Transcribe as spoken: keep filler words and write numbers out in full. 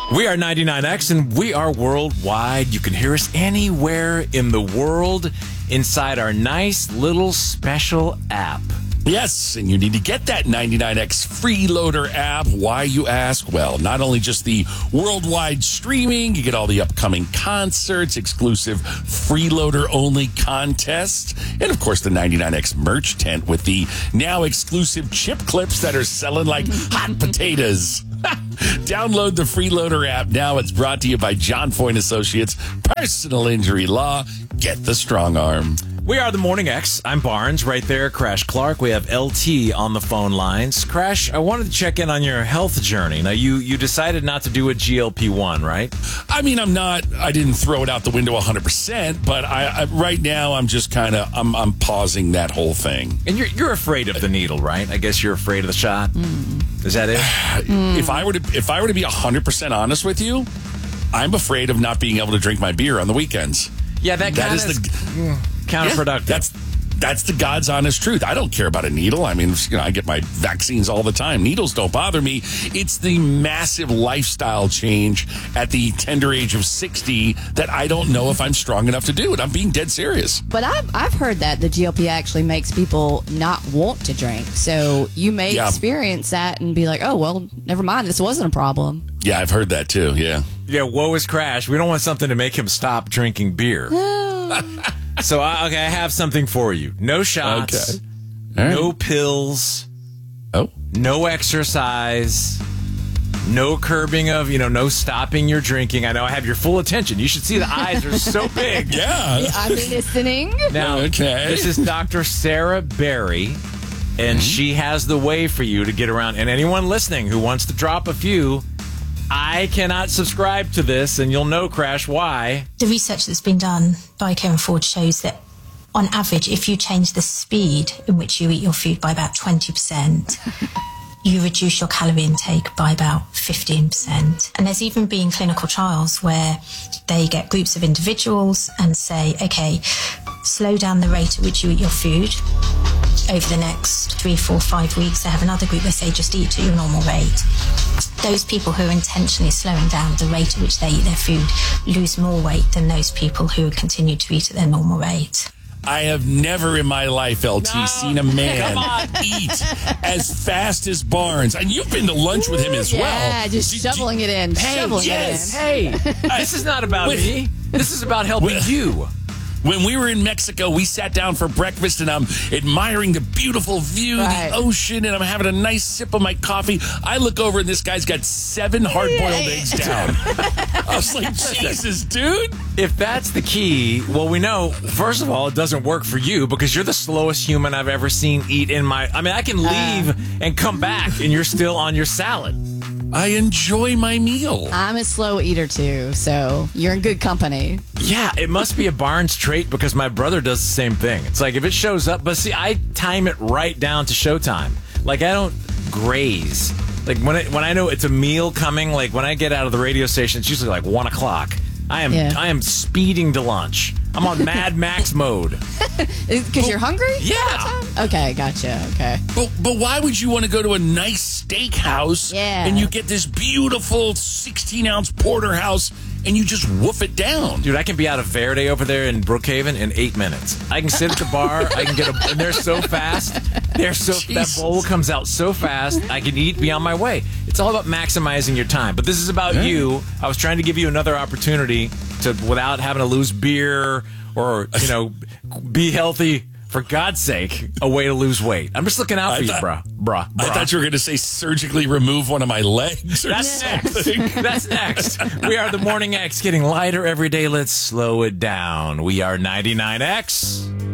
We are ninety-nine X, and we are worldwide. You can hear us anywhere in the world inside our nice little special app. Yes, and you need to get that ninety-nine X freeloader app. Why, you ask? Well, not only just the worldwide streaming, you get all the upcoming concerts, exclusive freeloader-only contests, and, of course, the ninety-nine X merch tent with the now exclusive chip clips that are selling like hot potatoes. Download the freeloader app now. It's brought to you by John Foyne Associates, Personal Injury Law. Get the strong arm. We are the Morning X. I'm Barnes. Right there, Crash Clark. We have L T on the phone lines. Crash, I wanted to check in on your health journey. Now, you, you decided not to do a G L P one, right? I mean, I'm not, I didn't throw it out the window one hundred percent, but I, I right now I'm just kind of, I'm, I'm pausing that whole thing. And you're, you're afraid of the needle, right? I guess you're afraid of the shot. Mm. Is that it? Mm. If I were to, if I were to be one hundred percent honest with you, I'm afraid of not being able to drink my beer on the weekends. Yeah, that, that is is the counterproductive. Yeah, that's that's the God's honest truth. I don't care about a needle. I mean, you know, I get my vaccines all the time. Needles don't bother me. It's the massive lifestyle change at the tender age of sixty that I don't know if I'm strong enough to do it. I'm being dead serious. But I've I've heard that the G L P actually makes people not want to drink. So you may yeah. experience that and be like, oh well, never mind. This wasn't a problem. Yeah, I've heard that too. Yeah. Yeah. Woe is Crash. We don't want something to make him stop drinking beer. So, I, okay, I have something for you. No shots, okay. Right. No pills, oh, no exercise, no curbing of, you know, no stopping your drinking. I know I have your full attention. You should see the eyes are so big. Yeah. yeah. I'm listening. Now, okay. This is Doctor Sarah Berry, and mm-hmm. she has the way for you to get around. And anyone listening who wants to drop a few, I cannot subscribe to this, and you'll know, Crash, why. The research that's been done by Karen Ford shows that, on average, if you change the speed in which you eat your food by about twenty percent, you reduce your calorie intake by about fifteen percent. And there's even been clinical trials where they get groups of individuals and say, okay, slow down the rate at which you eat your food. Over the next three, four, five weeks, they have another group that say just eat at your normal rate. Those people who are intentionally slowing down the rate at which they eat their food lose more weight than those people who continue to eat at their normal rate. I have never in my life, L T, no. seen a man eat as fast as Barnes. And you've been to lunch with him as yeah, well. Yeah, just Did, shoveling did, it in. Hey, shoveling yes. it in. Hey, this is not about with, me. This is about helping with, you. When we were in Mexico, we sat down for breakfast, and I'm admiring the beautiful view, right. the ocean, and I'm having a nice sip of my coffee. I look over, and this guy's got seven hard-boiled yeah. eggs down. I was like, Jesus, dude. If that's the key, well, we know, first of all, it doesn't work for you because you're the slowest human I've ever seen eat in my... I mean, I can leave uh, and come back, and you're still on your salad. I enjoy my meal. I'm a slow eater, too, so you're in good company. Yeah, it must be a Barnes trait because my brother does the same thing. It's like if it shows up, but see, I time it right down to showtime. Like, I don't graze. Like, when, it, when I know it's a meal coming, like when I get out of the radio station, it's usually like one o'clock. I am yeah. I am speeding to lunch. I'm on Mad Max mode. Because you're hungry? Yeah. Okay, gotcha. Okay. But, but why would you want to go to a nice steakhouse yeah. and you get this beautiful sixteen ounce porterhouse and you just woof it down? Dude, I can be out of Verde over there in Brookhaven in eight minutes. I can sit at the bar. I can get a... And they're so fast. They're so... Jesus. That bowl comes out so fast. I can eat, be on my way. It's all about maximizing your time. But this is about yeah. you. I was trying to give you another opportunity to, without having to lose beer or, you know, be healthy. For God's sake, a way to lose weight. I'm just looking out for thought, you, bruh. bruh. Bruh. I thought you were going to say surgically remove one of my legs or That's something. next. That's next. We are the Morning X, getting lighter every day. Let's slow it down. We are ninety-nine X.